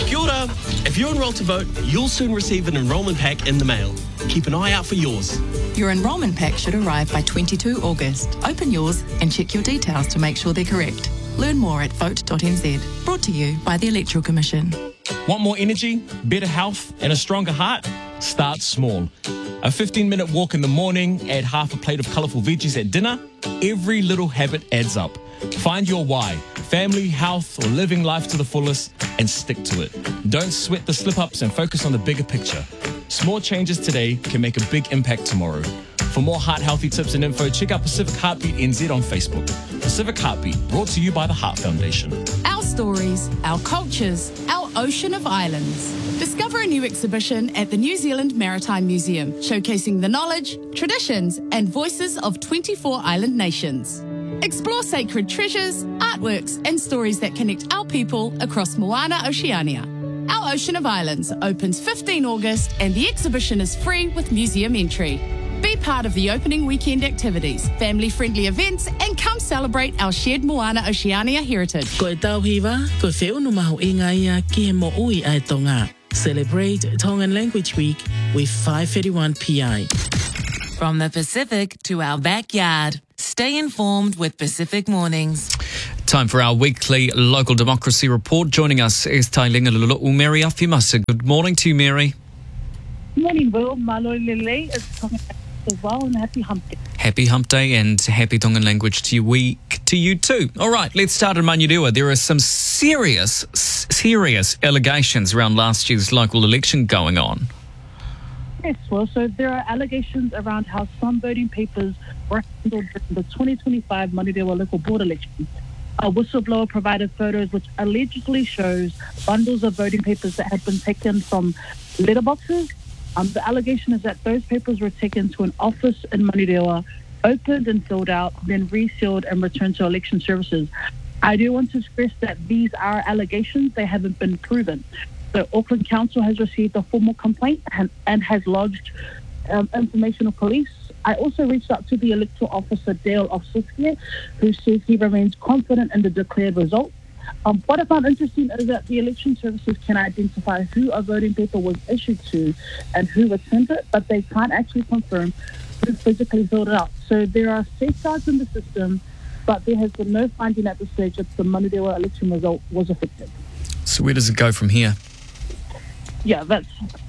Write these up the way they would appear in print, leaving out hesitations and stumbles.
Kia ora. If you're enrolled to vote, you'll soon receive an enrolment pack in the mail. Keep an eye out for yours. Your enrolment pack should arrive by 22 August. Open yours and check your details to make sure they're correct. Learn more at vote.nz. Brought to you by the Electoral Commission. Want more energy, better health, and a stronger heart? Start small. A 15-minute walk in the morning, add half a plate of colourful veggies at dinner. Every little habit adds up. Find your why, family, health, or living life to the fullest, and stick to it. Don't sweat the slip-ups and focus on the bigger picture. Small changes today can make a big impact tomorrow. For more heart-healthy tips and info, check out Pacific Heartbeat NZ on Facebook. Pacific Heartbeat, brought to you by the Heart Foundation. Our stories, our cultures, our ocean of islands. Discover a new exhibition at the New Zealand Maritime Museum, showcasing the knowledge, traditions, and voices of 24 island nations. Explore sacred treasures, artworks, and stories that connect our people across Moana Oceania. Our Ocean of Islands opens 15 August and the exhibition is free with museum entry. Be part of the opening weekend activities, family-friendly events, and come celebrate our shared Moana Oceania heritage. Ko e tauhiwa, ko e whiunu maho inga ia ki he mo ui ai tonga. Celebrate Tongan Language Week with 531 PI. From the Pacific to our backyard. Stay informed with Pacific Mornings. Time for our weekly local democracy report. Joining us is Tailinga Lulu'u Mary Afimasa. Good morning to you, Mary. Good morning, Will. Malo Lele. It's Tongan as well, and happy hump day. Happy hump day and happy Tongan language to you too. All right, let's start in Manurewa. There are some serious allegations around last year's local election going on. Yes, well, so there are allegations around how some voting papers were handled during the 2025 Manurewa local board elections. A whistleblower provided photos which allegedly shows bundles of voting papers that had been taken from letterboxes. The allegation is that those papers were taken to an office in Manurewa, opened and filled out, then resealed and returned to election services. I do want to stress that these are allegations. They haven't been proven. So Auckland Council has received a formal complaint and has lodged information of police. I also reached out to the electoral officer, Dale Ofsiskia, who says he remains confident in the declared results. What I found interesting is that the election services can identify who a voting paper was issued to and who returned it, but they can't actually confirm who physically filled it out. So there are safeguards in the system, but there has been no finding at this stage that the Manurewa election result was effective. So where does it go from here? Yeah, that's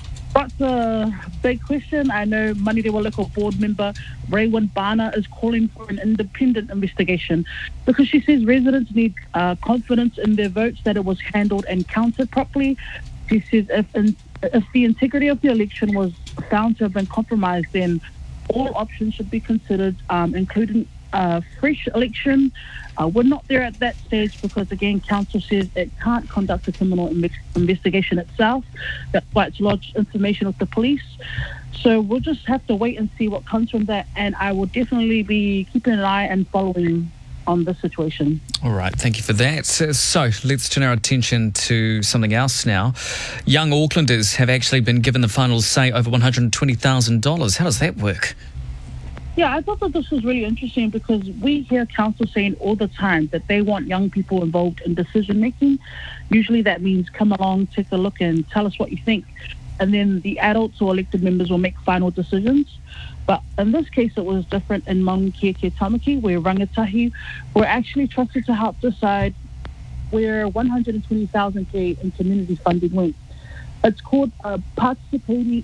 a big question. I know Manurewa local board member Raywin Bana is calling for an independent investigation because she says residents need confidence in their votes that it was handled and counted properly. She says if the integrity of the election was found to have been compromised, then all options should be considered, including a fresh election. We're not there at that stage because, again, Council says it can't conduct a criminal investigation itself. That's why it's lodged information with the police. So we'll just have to wait and see what comes from that. And I will definitely be keeping an eye and following on this situation. All right, thank you for that. So let's turn our attention to something else now. Young Aucklanders have actually been given the final say over $120,000. How does that work? Yeah, I thought that this was really interesting because we hear council saying all the time that they want young people involved in decision making. Usually that means come along, take a look and tell us what you think. And then the adults or elected members will make final decisions. But in this case, it was different in Maungakia Tamaki, where rangatahi were actually trusted to help decide where 120,000 in community funding went. It's called participatory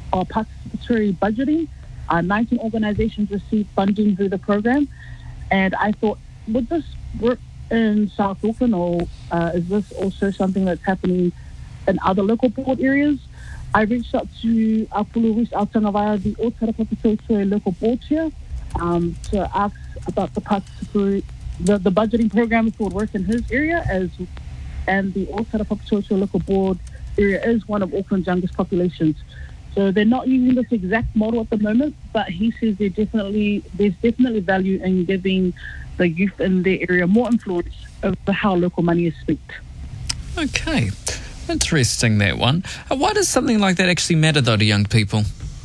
budgeting. 19 organizations received funding through the program, and I thought, would this work in South Auckland, or is this also something that's happening in other local board areas? I reached out to Apulu Ruiz Altangawaya, the Otara Papatoetoe local board chair, to ask about the budgeting program if it would work in his area, and the Otara Papatoetoe local board area is one of Auckland's youngest populations. So they're not using this exact model at the moment, but he says there's definitely value in giving the youth in their area more influence over how local money is spent. Okay, interesting, that one. Why does something like that actually matter, though, to young people?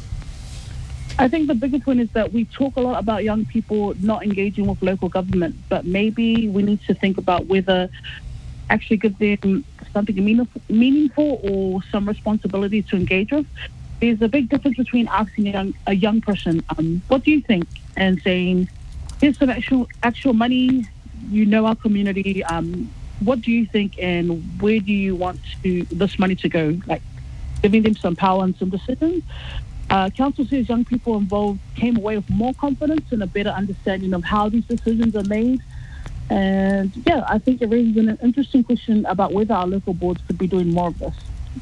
I think the biggest one is that we talk a lot about young people not engaging with local government, but maybe we need to think about whether actually give them something meaningful or some responsibility to engage with. There's a big difference between asking a young person, what do you think? And saying, here's some actual money, you know our community, what do you think and where do you want this money to go? Like giving them some power and some decisions. Council says young people involved came away with more confidence and a better understanding of how these decisions are made. And yeah, I think it raises an interesting question about whether our local boards could be doing more of this.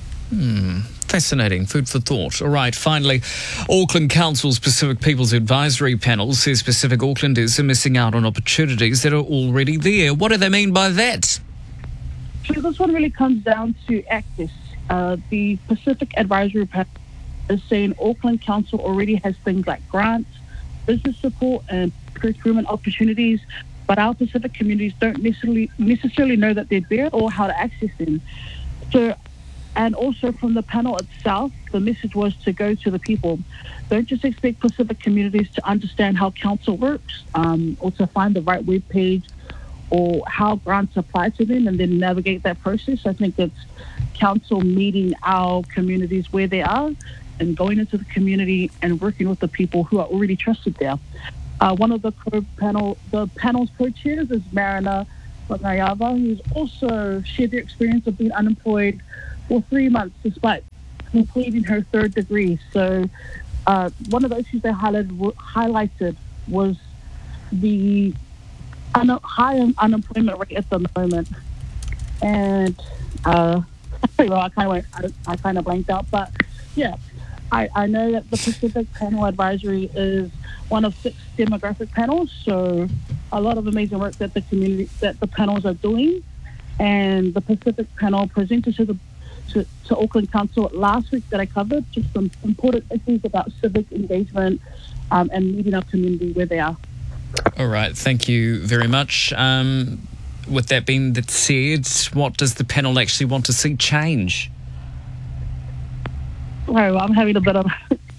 Fascinating. Food for thought. All right, finally, Auckland Council's Pacific People's Advisory Panel says Pacific Aucklanders are missing out on opportunities that are already there. What do they mean by that? So this one really comes down to access. The Pacific Advisory Panel is saying Auckland Council already has things like grants, business support, and procurement opportunities, but our Pacific communities don't necessarily know that they're there or how to access them. So, and also from the panel itself, the message was to go to the people. Don't just expect Pacific communities to understand how council works or to find the right web page or how grants apply to them and then navigate that process. I think it's council meeting our communities where they are and going into the community and working with the people who are already trusted there. One of the panel's co-chairs is Marina Wangayava, who's also shared their experience of being unemployed for 3 months despite completing her third degree. So one of the issues they highlighted was the high unemployment rate at the moment. And well, I kind of blanked out, but yeah, I know that the Pacific Panel Advisory is one of 6 demographic panels, so a lot of amazing work that the panels are doing. And the Pacific Panel presented to Auckland Council last week that I covered just some important issues about civic engagement and meeting our community where they are. All right, thank you very much. With that being said, what does the panel actually want to see change? Sorry, well, I'm having a bit of...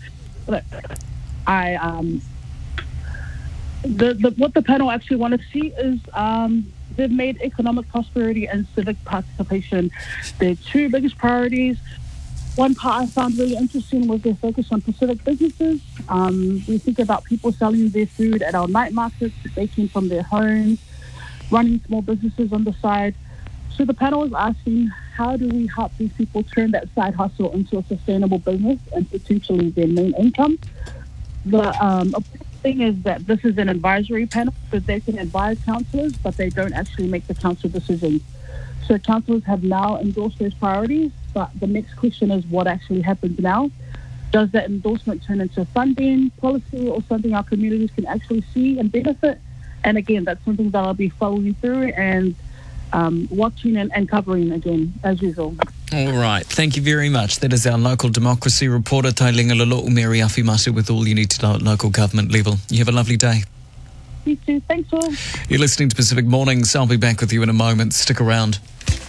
what the panel actually want to see is they've made economic prosperity and civic participation their 2 biggest priorities. One part I found really interesting was their focus on Pacific businesses. We think about people selling their food at our night markets, baking from their homes, running small businesses on the side. So the panel is asking, how do we help these people turn that side hustle into a sustainable business and potentially their main income? The thing is that this is an advisory panel, so they can advise councillors, but they don't actually make the council decisions. So councillors have now endorsed those priorities, but the next question is what actually happens now? Does that endorsement turn into funding, policy, or something our communities can actually see and benefit? And again, that's something that I'll be following through and watching and covering again, as usual. All right, thank you very much. That is our local democracy reporter, Tailinga Lolo Mary Afimasa, with all you need to know at local government level. You have a lovely day. You too. Thanks all. You're listening to Pacific Mornings. I'll be back with you in a moment. Stick around.